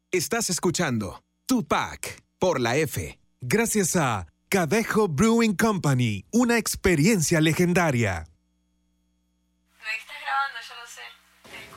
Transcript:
Estás escuchando Tupac por la F. Gracias a Cadejo Brewing Company, una experiencia legendaria.